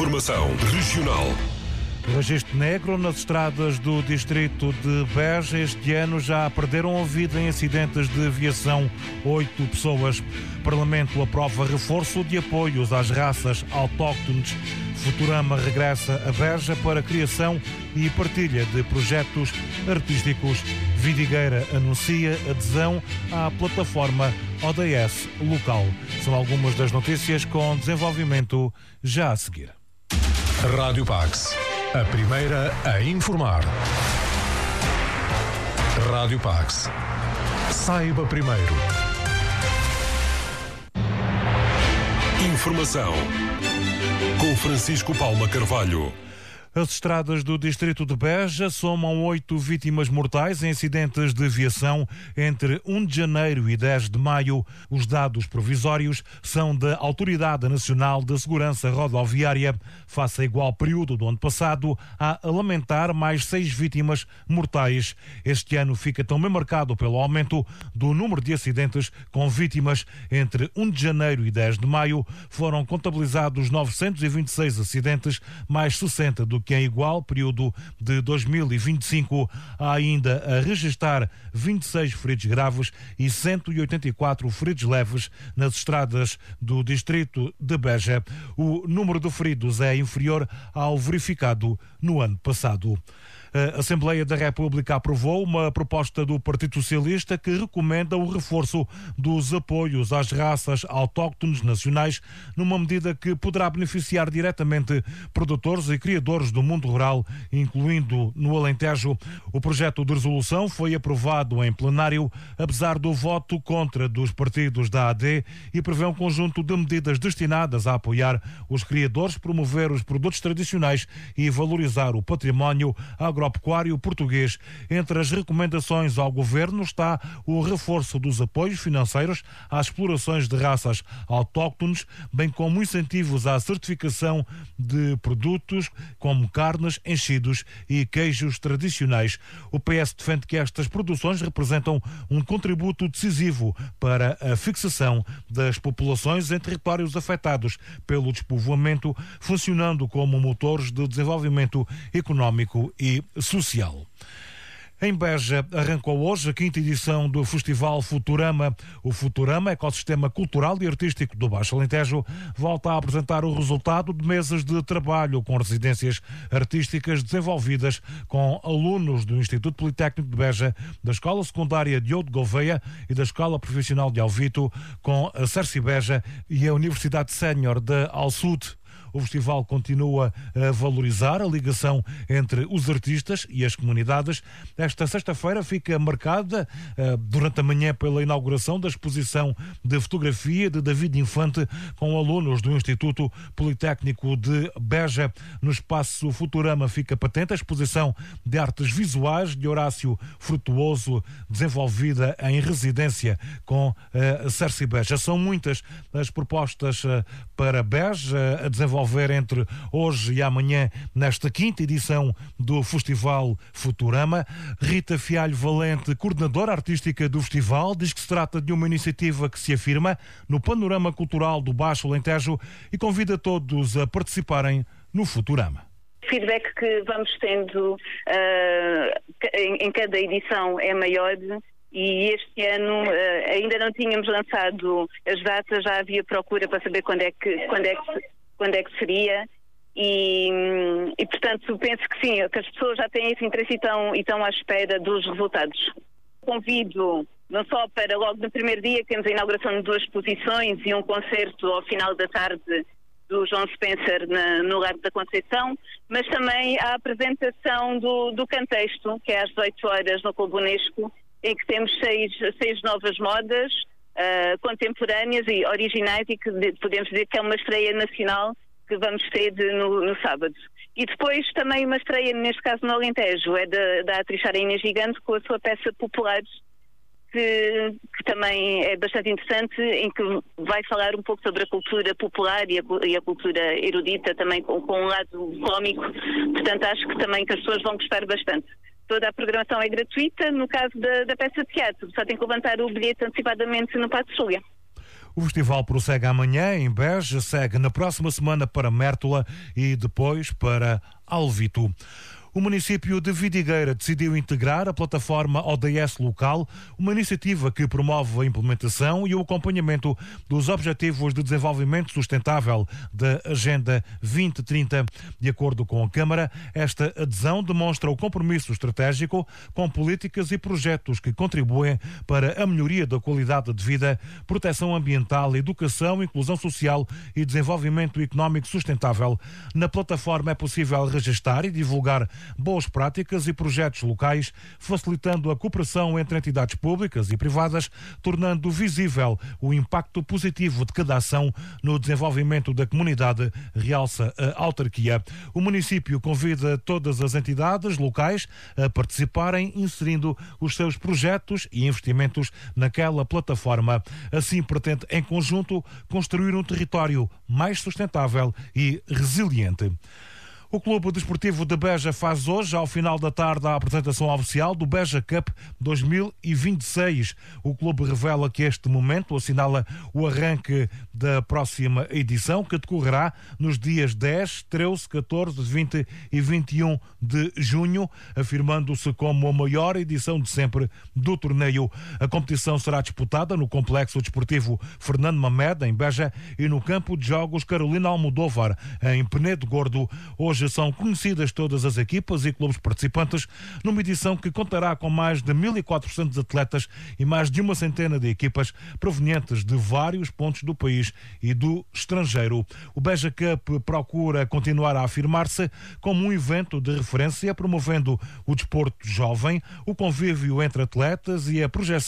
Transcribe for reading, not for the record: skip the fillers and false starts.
Informação regional. Registro negro nas estradas do distrito de Beja. Este ano já perderam a vida em acidentes de viação 8 pessoas. O Parlamento aprova reforço de apoios às raças autóctones. Futurama regressa a Beja para a criação e partilha de projetos artísticos. Vidigueira anuncia adesão à plataforma ODS local. São algumas das notícias com desenvolvimento já a seguir. Rádio Pax, a primeira a informar. Rádio Pax. Saiba primeiro. Informação com Francisco Palma Carvalho. As estradas do distrito de Beja somam 8 vítimas mortais em acidentes de viação entre 1 de janeiro e 10 de maio. Os dados provisórios são da Autoridade Nacional de Segurança Rodoviária. Face a igual período do ano passado, há a lamentar mais 6 vítimas mortais. Este ano fica também marcado pelo aumento do número de acidentes com vítimas. Entre 1 de janeiro e 10 de maio foram contabilizados 926 acidentes, mais 60 do que em igual período de 2025. Há ainda a registrar 26 feridos graves e 184 feridos leves nas estradas do distrito de Beja. O número de feridos é inferior ao verificado no ano passado. A Assembleia da República aprovou uma proposta do Partido Socialista que recomenda o reforço dos apoios às raças autóctones nacionais, numa medida que poderá beneficiar diretamente produtores e criadores do mundo rural, incluindo no Alentejo. O projeto de resolução foi aprovado em plenário, apesar do voto contra dos partidos da AD, e prevê um conjunto de medidas destinadas a apoiar os criadores, promover os produtos tradicionais e valorizar o património agropecuário português. Entre as recomendações ao Governo está o reforço dos apoios financeiros às explorações de raças autóctones, bem como incentivos à certificação de produtos como carnes, enchidos e queijos tradicionais. O PS defende que estas produções representam um contributo decisivo para a fixação das populações em territórios afetados pelo despovoamento, funcionando como motores de desenvolvimento económico e social. Em Beja arrancou hoje a 5ª edição do Festival Futurama. O Futurama, ecossistema cultural e artístico do Baixo Alentejo, volta a apresentar o resultado de meses de trabalho com residências artísticas desenvolvidas com alunos do Instituto Politécnico de Beja, da Escola Secundária Diogo de Gouveia e da Escola Profissional de Alvito, com a Cerci Beja e a Universidade Sénior de Alsud. O festival continua a valorizar a ligação entre os artistas e as comunidades. Esta sexta-feira fica marcada durante a manhã pela inauguração da exposição de fotografia de David Infante com alunos do Instituto Politécnico de Beja. No espaço Futurama fica patente a exposição de artes visuais de Horácio Frutuoso, desenvolvida em residência com a Cerci Beja. São muitas as propostas para Beja a desenvolver entre hoje e amanhã nesta 5ª edição do Festival Futurama. Rita Fialho Valente, coordenadora artística do festival, diz que se trata de uma iniciativa que se afirma no panorama cultural do Baixo Alentejo e convida todos a participarem no Futurama. O feedback que vamos tendo em cada edição é maior. E este ano ainda não tínhamos lançado as datas, já havia procura para saber quando é que seria e portanto penso que sim, que as pessoas já têm esse interesse e estão à espera dos resultados. Convido não só para logo no primeiro dia, que temos a inauguração de 2 exposições e um concerto ao final da tarde do João Spencer no Largo da Conceição, mas também a apresentação do Cantexto, que é às 18 horas no Clube Unesco, em que temos seis novas modas contemporâneas e originais e que podemos dizer que é uma estreia nacional que vamos ter no sábado. E depois também uma estreia, neste caso no Alentejo, é da atriz Sara Inês Gigante com a sua peça Populares, que também é bastante interessante, em que vai falar um pouco sobre a cultura popular e a cultura erudita, também com um lado cómico. Portanto, acho que também que as pessoas vão gostar bastante. Toda a programação é gratuita, no caso da peça de teatro, só tem que levantar o bilhete antecipadamente no Paço de Júlia. O festival prossegue amanhã em Beja, segue na próxima semana para Mértola e depois para Alvito. O município de Vidigueira decidiu integrar a plataforma ODS Local, uma iniciativa que promove a implementação e o acompanhamento dos Objetivos de Desenvolvimento Sustentável da Agenda 2030. De acordo com a Câmara, esta adesão demonstra o compromisso estratégico com políticas e projetos que contribuem para a melhoria da qualidade de vida, proteção ambiental, educação, inclusão social e desenvolvimento económico sustentável. Na plataforma é possível registar e divulgar boas práticas e projetos locais, facilitando a cooperação entre entidades públicas e privadas, tornando visível o impacto positivo de cada ação no desenvolvimento da comunidade, realça a autarquia. O município convida todas as entidades locais a participarem, inserindo os seus projetos e investimentos naquela plataforma. Assim, pretende, em conjunto, construir um território mais sustentável e resiliente. O Clube Desportivo de Beja faz hoje, ao final da tarde, a apresentação oficial do Beja Cup 2026. O clube revela que este momento assinala o arranque da próxima edição, que decorrerá nos dias 10, 13, 14, 20 e 21 de junho, afirmando-se como a maior edição de sempre do torneio. A competição será disputada no Complexo Desportivo Fernando Mamed, em Beja, e no Campo de Jogos Carolina Almodóvar, em Penedo Gordo. Hoje são conhecidas todas as equipas e clubes participantes, numa edição que contará com mais de 1.400 atletas e mais de uma centena de equipas provenientes de vários pontos do país e do estrangeiro. O Beja Cup procura continuar a afirmar-se como um evento de referência, promovendo o desporto jovem, o convívio entre atletas e a projeção